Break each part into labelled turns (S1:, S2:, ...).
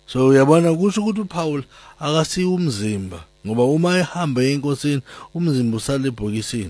S1: So uyabona kusho ukuthi uPaul akasiyi umzimba ngoba uma ehamba enkosini umzimba usale ebhokisini.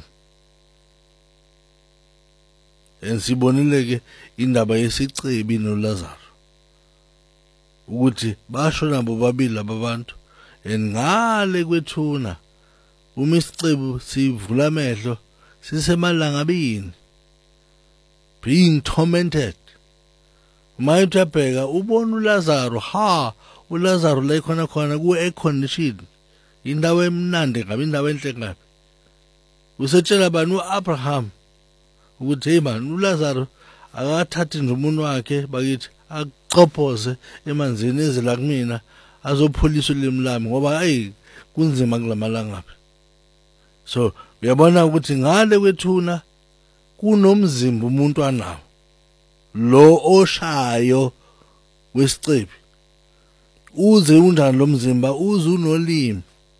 S1: Sibonile ke indaba yesicebi noLazaro ukuthi basho nabo babili labantu ngale kwethuna uma isicebu sivula amehlo sisemalangabini being tormented. Uma uthapeka ubona uLazaro uLazaro la khona ku air condition indawo emnandi ngabe indawo enhle ngabe usetshela bani uAbraham ukuthi hey man uLazaro akathathi nje umuntu wakhe bakithi aqophoze emanzini ezela kumina azopholisa ulimi lami ngoba kunzima kulamalanga. So uyabona ukuthi ngale kwethuna kunomzimba umuntu anawo lo oshayo wesicebi uze unjani lo mzimba uze unolimi.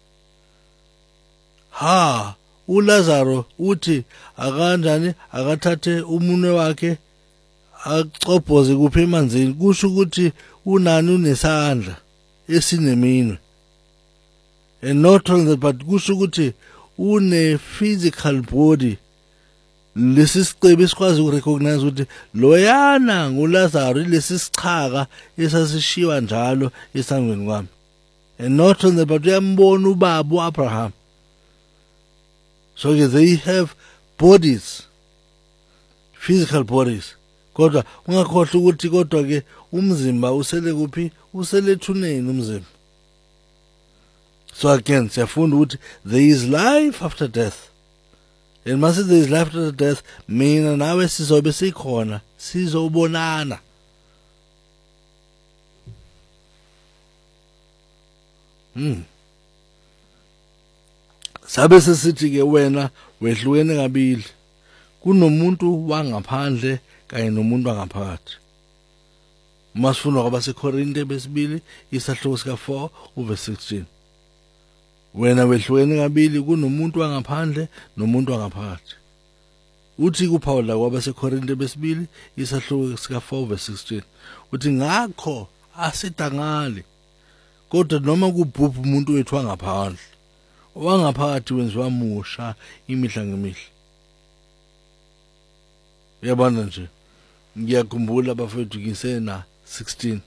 S1: uLazaro uthi akanjani akathathe umunwe wakhe acobhoze kuphi emanzini kusho ukuthi unani unesandla esineminwe. And not only that but kusho ukuthi une physical body lesi sicebi esikwazi ukurecognize ukuthi loyana nguLazaro lesi sichaka esasishiwa njalo esangweni kwami. And not only that but uyambona ubaba uAbraham. So they have bodies, physical bodies. Kodwa ungakhohlwa ukuthi kodwa ke umzimba usele kuphi usele ethuneni umzimba. So again siyafunda ukuthi there is life after death. And mase there is life after death mina nawe sizobe sikhona sizobonana. Sabe sesithi ke wena wehlukene kabili kunomuntu wangaphandle kanye nomuntu wangaphakathi. Masifuna kwabaseKorinte besibili isahluko sika 4 uverse 16. Wena wehlukene kabili kunomuntu wangaphandle nomuntu wangaphakathi. Uthi kuPaul la kwabaseKorinte besibili isahluko sika 4 verse 16 uthi ngakho asidangali kodwa noma kubhubha umuntu wethu wangaphandle wangaphakathi wenziwa musha imihla ngemihla. Uyabona nje ngiyakhumbula abafethu ngisena 16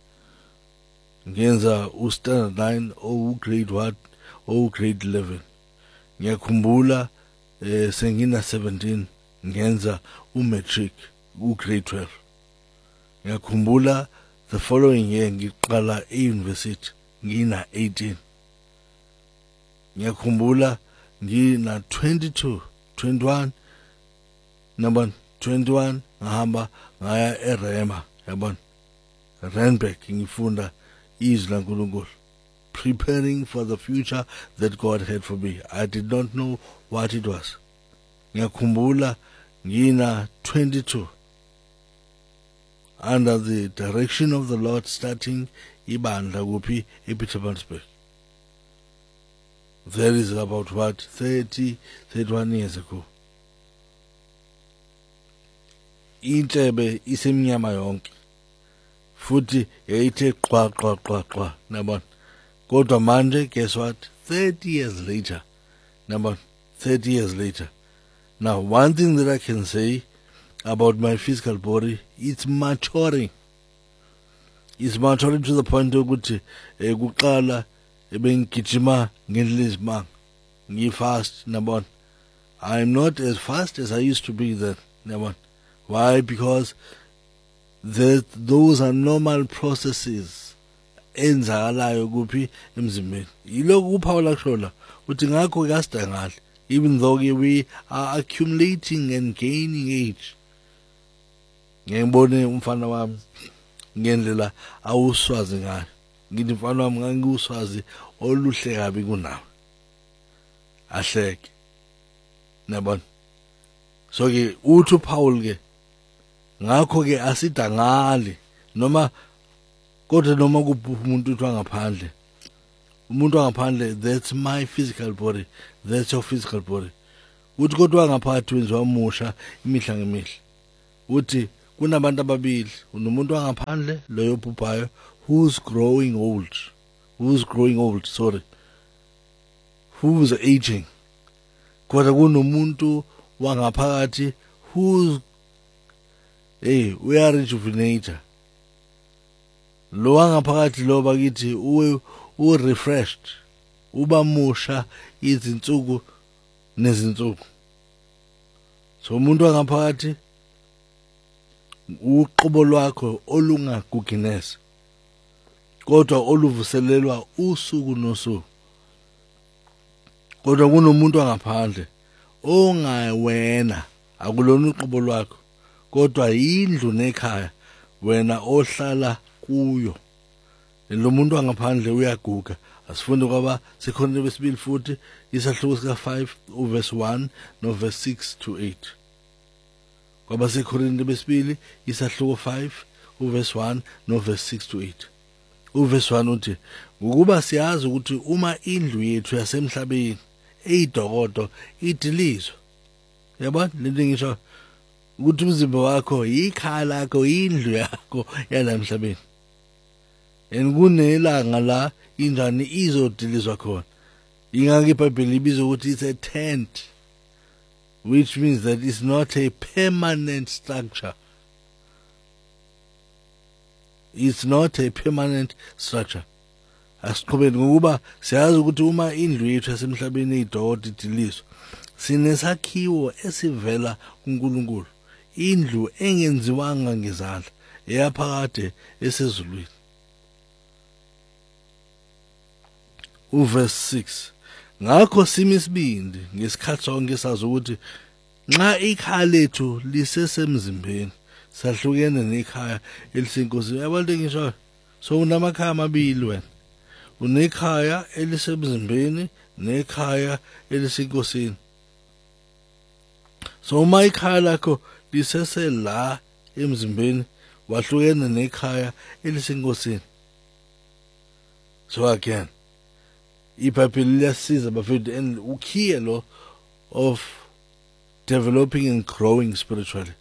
S1: ngenza uStandard 9 grade 1 grade 11. Ngiyakhumbula sengina 17 ngenza umatric grade 12. Ngiyakhumbula the following year ngiqala euniversity ngina 18. Ngiyakhumbula ngina 21 number 21 ngahamba ngaya eRema yabona Randburg ngifunda izwi laNkulunkulu preparing for the future that God had for me. I did not know what it was. Ngiyakhumbula ngina 22 under the direction of the Lord starting ibandla kuphi ePietermaritzburg. That is about 31 years ago. Intebe isemnyama yonke futhi yayithe qwa nabona. Kodwa manje guess what? 30 years later. Nabona 30 years later. Now one thing that I can say about my physical body, it's maturing. It's maturing to the point ukuthi kuqala ebengigijima ngendlela ezimanga ngifast nabona. I'm not as fast as I used to be then nabona. Why? Because those are normal processes enzakalayo kuphi emzimbeni. Yiloko uPaul akushola uthi ngakho kasidangale even though we are accumulating and gaining age. Ngiyibone umfana wami ngendlela awuswazi ngayo. Ngithi mfana wami ngangiuswazi oluhle kabi kunawe. Ahleke. Nabona. So ke uthi uPaul ke ngakho ke asidangali noma kodwa noma kubhupha umuntu uthi wangaphandle. Umuntu wangaphandle, that's my physical body, that's your physical body. Uthi kodwa wangaphakathi wenziwa musha imihla ngemihla. Uthi kunabantu ababili, unomuntu wangaphandle loyo obhubhayo who's growing old, sorry, who's aging. Kodwa kunomuntu wangaphakathi who's we are rejuvenator. Lo wangaphakathi lo bakithi u refreshed, uba musha izinsuku nezinsuku. So umuntu wangaphakathi uqobo lwakho olungaguginesa kodwa oluvuselelwa usuku nosuku. Kodwa kunomuntu wangaphandle ongawena akulona uqobo lwakho kodwa indlu nekhaya wena ohlala kuyo. Lo muntu wangaphandle uyaguga. Asifunde kwaba sekhona besibili futhi isahluko sika 5 uverse 1 no verse 6 to 8. Kwaba seKorinte besibili isahluko 5 uverse 1 no verse 6 to 8. Uverse 1 uthi ukuba siyazi ukuthi uma indlu yethu yasemhlabeni eyidokodo idilizwe. Yabona lento ngisho ukuthi umzimba wakho ikhaya lakho indlu yakho yalamhlabeni. Kunelanga la injani izodilizwa khona. Ingake iBhayibheli ibiza ukuthi it's a tent, which means that it's not a permanent structure. It's not a permanent structure. Asiqhubeni ngokuba siyazi ukuthi uma indlu yethu yasemhlabeni eyidokodo idilizwe, sinesakhiwo esivela kuNkulunkulu, indlu engenziwanga ngezandla, eyaphakade esezulwini. Uverse 6 ngakho simisibindi ngesikhathi sonke sazi ukuthi nxa ikhaya lethu lisesemzimbeni sahlukene nekhaya elisenkosini. Yabantu ngisho so unamakhaya amabili wena, unekhaya elisemzimbeni nekhaya elisenkosini. So uma ikhaya lakho lisesela emzimbeni wahlukene nekhaya elisenkosini. So again iBhayibheli liyasiza bafethu, and ukey lo of developing and growing spiritually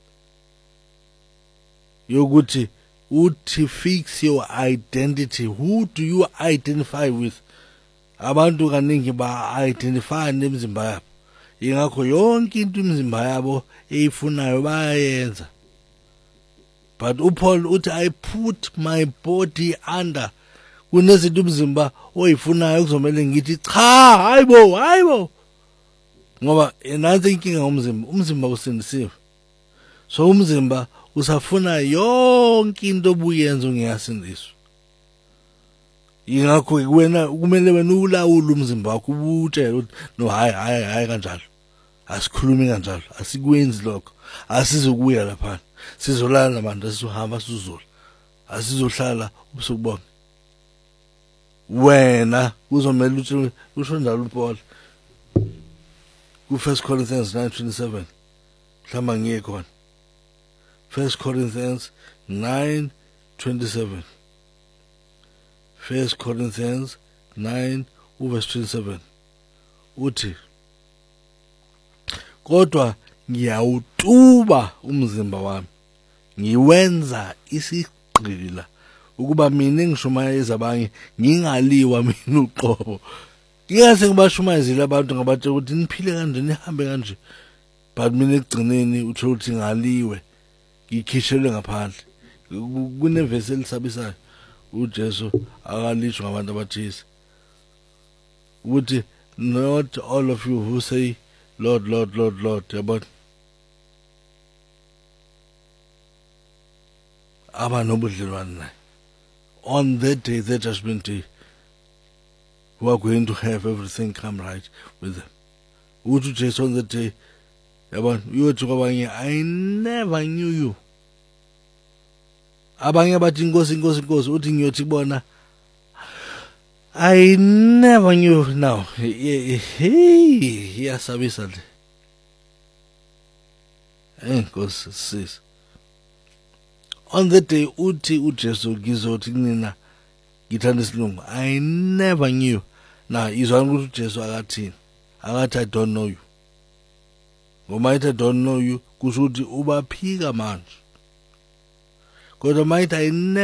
S1: yokuthi uthi fix your identity. Who do you identify with? Abantu kaningi ba identify nemizimba yabo, ingakho yonke into imizimba yabo eyifunayo bayenza. But uPaul uthi I put my body under. Kunezinto umzimba oyifunayo kuzomela ngithi cha, hayibo, ngoba nansi inkinga umzimba usindisiwe. So umzimba usafuna yonke into obuyenza ungeyasindiswa. Ingakho wena kumele wena ulawule umzimba wakho, ubutshela ukuthi no hayi kanjalo, asikhulumi kanjalo, asikwenzi lokho, asizokuya lapha, sizolala nabantu, asizohamba sizozula, asizohlala ubusuku bonke. Wena kuzomela usho njalo uPaul ku 1 Corinthians 9:27. Mhlamba ngiye khona 1 Corinthians 9:27. 1 Corinthians 9 verse 27 uthi kodwa ngiyawutuba umzimba wami, ngiwenza isigqila ukuba mina engishumayeza abanye ngingaliwa mina uqobo. Ngingase ngibashumayezile abantu ngabathe ukuthi niphile kanje nihambe kanje, but mina ekugcineni uthola ukuthi ngaliwe, ngikhishelwe ngaphandle. Kunevesi elisabisayo uJesu akalisho ngabantu abathise ukuthi not all of you who say Lord, Lord, Lord, Lord, yabona abanobudlelwane naye. On that day, that judgment day, who are going to have everything come right with them. Uthi uJesu on that day, yabona uyothi kwabanye, I never knew you. Abanye bathi inkosi inkosi inkosi, uthi ngiyothi kubona, I never knew. Now iyasabisa le enkosi sis. On that day uthi uJesu ngizothi kunina ngithanda isilungu, I never knew. Now izwana ukuthi uJesu akathini, akathi I don't know you. Ngoma ithi I don't know you kusho ukuthi ubaphika manje, kodwa mayithi I never